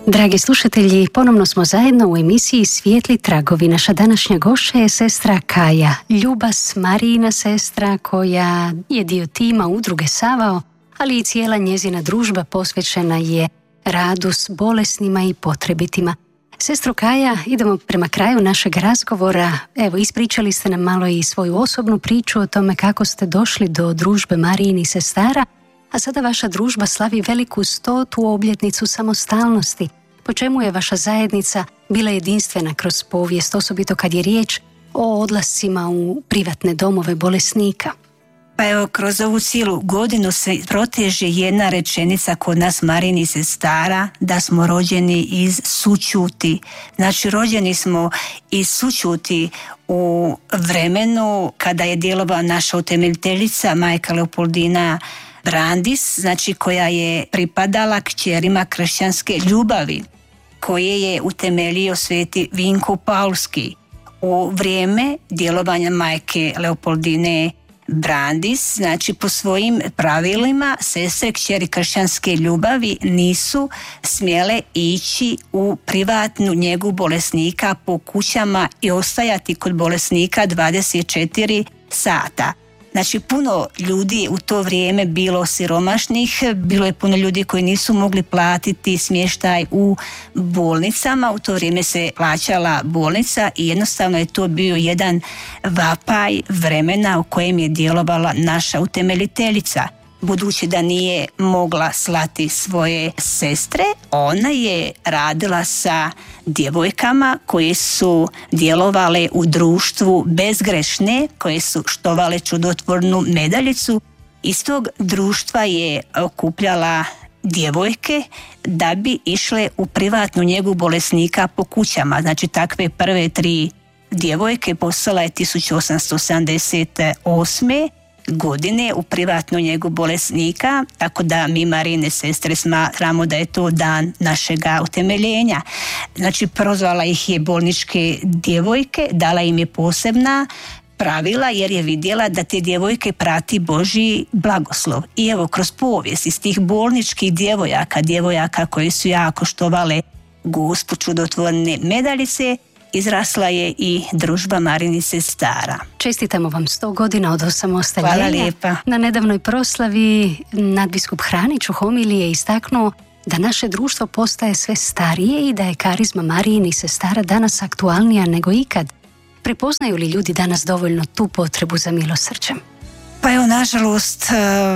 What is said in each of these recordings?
Dragi slušatelji, ponovno smo zajedno u emisiji Svijetli tragovi. Naša današnja gošća je sestra Kaja Ljubas, Marijina sestra koja je dio tima udruge Savao, ali i cijela njezina družba posvećena je radu s bolesnima i potrebitima. Sestro Kaja, idemo prema kraju našeg razgovora. Evo, ispričali ste nam malo i svoju osobnu priču o tome kako ste došli do družbe Marijinih sestara, a sada vaša družba slavi veliku 100. obljetnicu samostalnosti, po čemu je vaša zajednica bila jedinstvena kroz povijest, osobito kad je riječ o odlascima u privatne domove bolesnika. Pa evo, kroz ovu cijelu godinu se proteže jedna rečenica kod nas Marijinih sestara, da smo rođeni iz sućuti. Znači, rođeni smo iz sućuti u vremenu kada je djelovala naša utemeljiteljica, majka Leopoldina Brandis, znači koja je pripadala kćerima kršćanske ljubavi, koje je utemeljio sveti Vinko Paulski. U vrijeme djelovanja majke Leopoldine Brandis, znači po svojim pravilima sestre kćeri kršćanske ljubavi nisu smjele ići u privatnu njegu bolesnika po kućama i ostajati kod bolesnika 24 sata. Znači, puno ljudi u to vrijeme bilo siromašnih, bilo je puno ljudi koji nisu mogli platiti smještaj u bolnicama. U to vrijeme se plaćala bolnica i jednostavno je to bio jedan vapaj vremena u kojem je djelovala naša utemeljiteljica. Budući da nije mogla slati svoje sestre, ona je radila sa djevojkama koje su djelovale u društvu Bezgrešne, koje su štovale čudotvornu medaljicu. Iz tog društva je okupljala djevojke da bi išle u privatnu njegu bolesnika po kućama. Znači, takve prve 3 djevojke poslala je 1878. godine u privatnu njegu bolesnika, tako da mi Marijine sestre smatramo da je to dan našega utemeljenja. Znači, prozvala ih je bolničke djevojke, dala im je posebna pravila jer je vidjela da te djevojke prati Božji blagoslov. I evo, kroz povijest iz tih bolničkih djevojaka koje su jako štovale Gospu čudotvorne medaljice, izrasla je i družba Marijinih sestara. Čestitamo vam 100 godina od osamostaljenja. Hvala lijepa. Na nedavnoj proslavi nadbiskup Hranić u homiliji je istaknuo da naše društvo postaje sve starije i da je karizma Marijinih sestara danas aktualnija nego ikad. Prepoznaju li ljudi danas dovoljno tu potrebu za milosrđem? Pa evo, nažalost,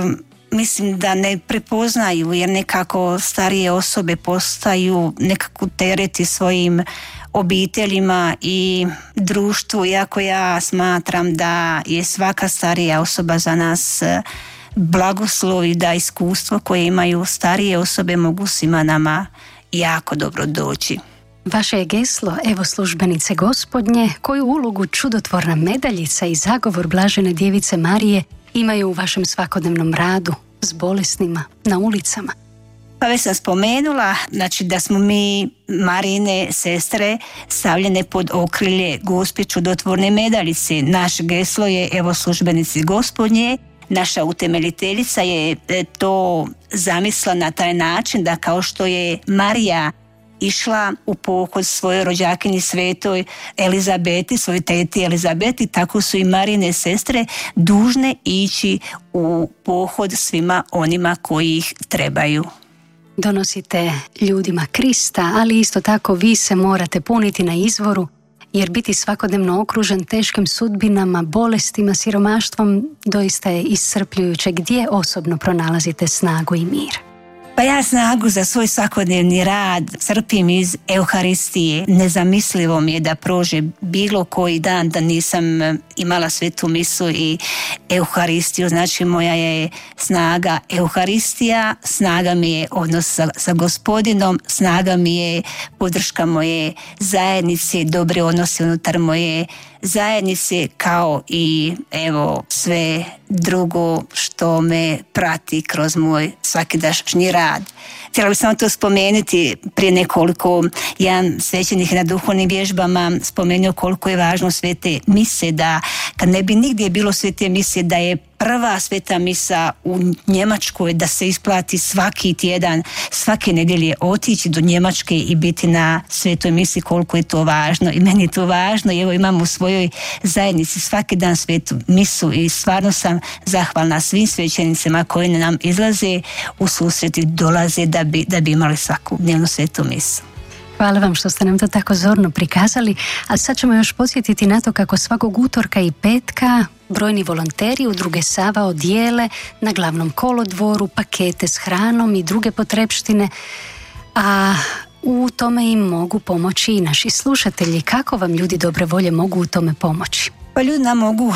mislim da ne prepoznaju, jer nekako starije osobe postaju nekako tereti svojim obiteljima i društvu, iako ja smatram da je svaka starija osoba za nas blagoslov i da iskustvo koje imaju starije osobe mogu svima nama jako dobro doći. Vaše je geslo, evo službenice Gospodnje, koju ulogu čudotvorna medaljica i zagovor Blažene djevice Marije imaju u vašem svakodnevnom radu s bolesnima na ulicama? Pa već sam spomenula, znači da smo mi Marijine sestre stavljene pod okrilje Gospe čudotvorne medaljice. Naš geslo je evo službenici Gospodnje. Naša utemeljiteljica je to zamislila na taj način da kao što je Marija išla u pohod svojoj rođakinji svetoj Elizabeti, svojoj teti Elizabeti, tako su i Marijine sestre dužne ići u pohod svima onima koji ih trebaju. Donosite ljudima Krista, ali isto tako vi se morate puniti na izvoru, jer biti svakodnevno okružen teškim sudbinama, bolestima, siromaštvom doista je iscrpljujuće. Gdje osobno pronalazite snagu i mir? Pa ja snagu za svoj svakodnevni rad crpim iz Euharistije. Nezamislivo mi je da prođe bilo koji dan da nisam imala svetu misu i Euharistiju. Znači, moja je snaga Euharistija, snaga mi je odnos sa Gospodinom, snaga mi je podrška moje zajednice, dobre odnose unutar moje zajednice, kao i evo sve drugo što me prati kroz moj svakidašnji rad. Htjela bih samo to spomenuti, prije nekoliko jedan svećenik na duhovnim vježbama spomenuo koliko je važno svete mise, da kad ne bi nigdje bilo svete mise, da je prva sveta misa u Njemačkoj, da se isplati svaki tjedan, svake nedjelje otići do Njemačke i biti na svetoj misi, koliko je to važno. I meni je to važno i evo imam u svojoj zajednici svaki dan svetu misu i stvarno sam zahvalna svim svećenicima koji nam izlaze u susret i dolaze da bi imali svaku dnevnu svetu misu. Hvala vam što ste nam to tako zorno prikazali, a sad ćemo još podsjetiti na to kako svakog utorka i petka brojni volonteri Udruge Savao dijele na glavnom kolodvoru pakete s hranom i druge potrepštine, a u tome im mogu pomoći i naši slušatelji. Kako vam ljudi dobre volje mogu u tome pomoći? Pa ljudi nam mogu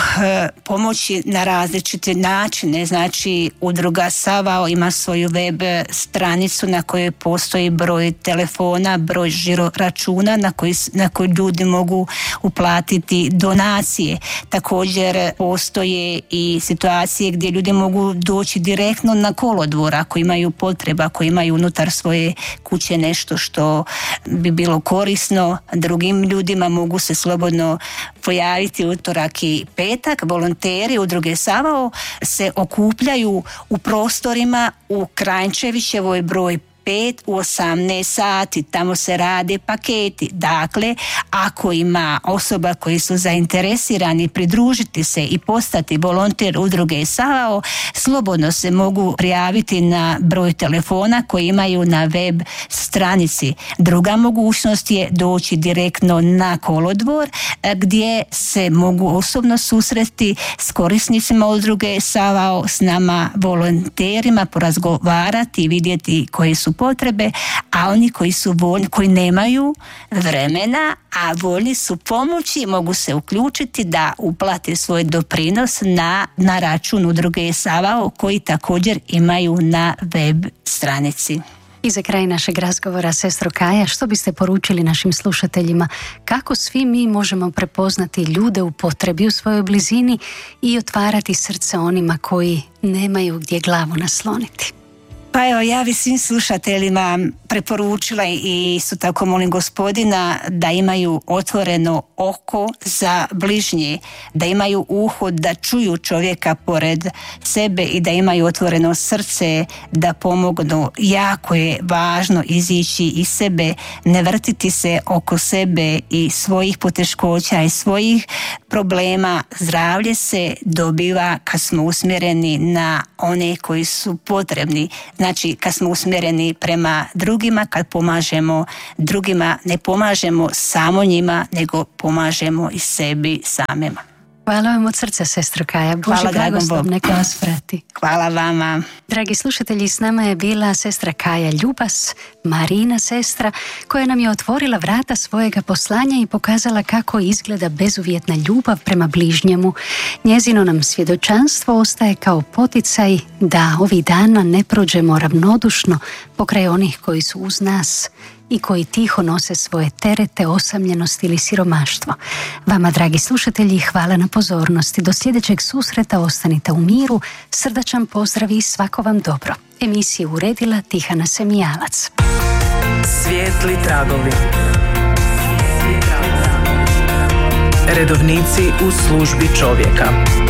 pomoći na različite načine. Znači, Udruga Savao ima svoju web stranicu na kojoj postoji broj telefona, broj žiro računa na koji ljudi mogu uplatiti donacije. Također postoje i situacije gdje ljudi mogu doći direktno na kolodvor ako imaju potreba, ako imaju unutar svoje kuće nešto što bi bilo korisno drugim ljudima, mogu se slobodno pojaviti utorak i petak. Volonteri Udruge Savao se okupljaju u prostorima u Kranjčevićevoj broj 5 u 18 sati, tamo se rade paketi. Dakle, ako ima osoba koji su zainteresirani pridružiti se i postati volonter Udruge Savao, slobodno se mogu prijaviti na broj telefona koji imaju na web stranici. Druga mogućnost je doći direktno na kolodvor gdje se mogu osobno susresti s korisnicima Udruge Savao, s nama volonterima, porazgovarati i vidjeti koje su potrebe, a oni koji su voljni, koji nemaju vremena, a voljni su pomoći, mogu se uključiti da uplate svoj doprinos na račun Udruge Savao koji također imaju na web stranici. I za kraj našeg razgovora, sestro Kaja, što biste poručili našim slušateljima? Kako svi mi možemo prepoznati ljude u potrebi u svojoj blizini i otvarati srce onima koji nemaju gdje glavu nasloniti? Pa evo, ja bi svim slušateljima preporučila i isto tako molim Gospodina da imaju otvoreno oko za bližnje, da imaju uho da čuju čovjeka pored sebe i da imaju otvoreno srce da pomognu. Jako je važno izići iz sebe, ne vrtiti se oko sebe i svojih poteškoća i svojih problema. Zdravlje se dobiva kad smo usmjereni na one koji su potrebni. Znači, kad smo usmjereni prema drugima, kad pomažemo drugima, ne pomažemo samo njima, nego pomažemo i sebi samima. Hvala vam od srca, sestro Kaja. Bože blagoslov neka vas prati. Hvala vama. Dragi slušatelji, s nama je bila sestra Kaja Ljubas, Marina sestra, koja nam je otvorila vrata svojega poslanja i pokazala kako izgleda bezuvjetna ljubav prema bližnjemu. Njezino nam svjedočanstvo ostaje kao poticaj da ovih dana ne prođemo ravnodušno pokraj onih koji su uz nas i koji tiho nose svoje terete, osamljenost ili siromaštvo. Vama, dragi slušatelji, hvala na pozornosti. Do sljedećeg susreta ostanite u miru. Srdačan pozdrav i svako vam dobro. Emisiju uredila Tihana Semijalac. Svijetli tragovi. Redovnici u službi čovjeka.